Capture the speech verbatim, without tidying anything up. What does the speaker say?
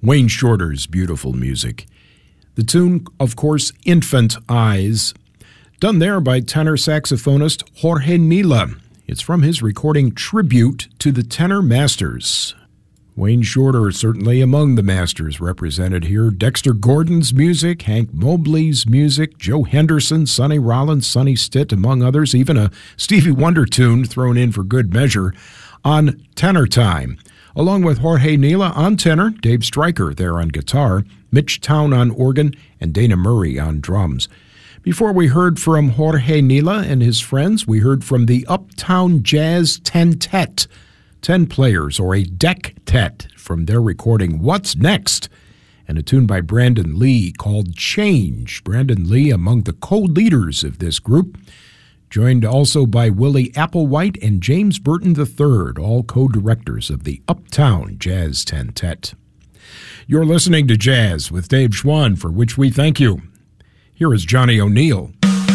Wayne Shorter's beautiful music. The tune, of course, Infant Eyes, done there by tenor saxophonist Jorge Nila. It's from his recording Tribute to the Tenor Masters. Wayne Shorter certainly among the masters represented here. Dexter Gordon's music, Hank Mobley's music, Joe Henderson, Sonny Rollins, Sonny Stitt, among others, even a Stevie Wonder tune thrown in for good measure on Tenor Time. Along with Jorge Nila on tenor, Dave Stryker there on guitar, Mitch Town on organ, and Dana Murray on drums. Before we heard from Jorge Nila and his friends, we heard from the Uptown Jazz Tentet, ten players, or a deck-tet, from their recording What's Next, and a tune by Brandon Lee called Change. Brandon Lee among the co-leaders of this group, joined also by Willie Applewhite and James Burton the third, all co-directors of the Uptown Jazz Tentet. You're listening to Jazz with Dave Schwann, for which we thank you. Here is Johnny O'Neill.